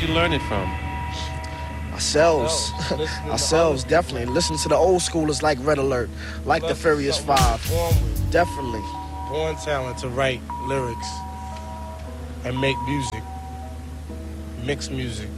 you learn it from? Ourselves. Ourselves, definitely. Listen to the old schoolers like Red Alert, like the Furious Five. Definitely. Born talent to write lyrics and make music, mix music.